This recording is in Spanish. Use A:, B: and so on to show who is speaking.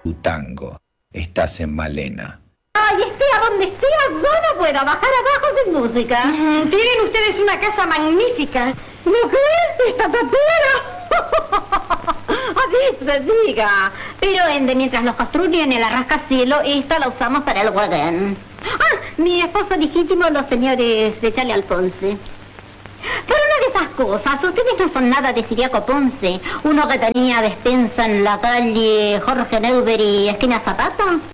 A: tu tango. Estás en Malena.
B: Ay, esté a donde esté, yo no puedo bajar abajo sin música.
C: Tienen ustedes una casa magnífica.
B: ¿Lo que es? ¡Esta Así se diga. Pero mientras los construyen el rascacielos, esta la usamos para el guagán. Mi esposo legítimo, los señores de Charlie Alfonse. Pero una de esas cosas, ustedes no son nada de Siriaco Ponce, uno que tenía despensa en la calle Jorge Neuber y esquina Zapata.